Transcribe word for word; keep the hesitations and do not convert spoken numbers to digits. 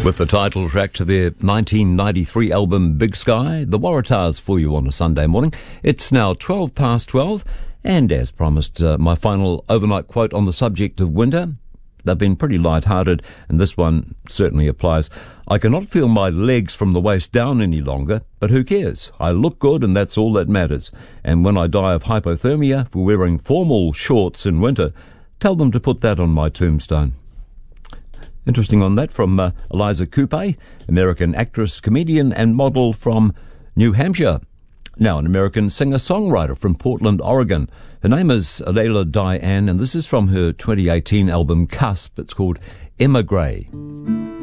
With the title track to their nineteen ninety-three album Big Sky, the Waratahs for you on a Sunday morning. It's now twelve past twelve, and as promised, uh, my final overnight quote on the subject of winter. They've been pretty light-hearted, and this one certainly applies. I cannot feel my legs from the waist down any longer, but who cares? I look good, and that's all that matters. And when I die of hypothermia for wearing formal shorts in winter, tell them to put that on my tombstone. Interesting on that from uh, Eliza Coupe, American actress, comedian and model from New Hampshire. Now an American singer-songwriter from Portland, Oregon. Her name is Leila Diane, and this is from her twenty eighteen album Cusp. It's called Emigre.